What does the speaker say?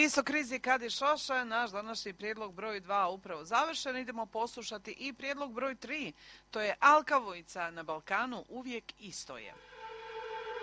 Visok rizik Adi Šoša, naš današnji prijedlog broj 2 upravo završen. Idemo poslušati i prijedlog broj 3. To je Alka Vujca, na Balkanu uvijek isto je.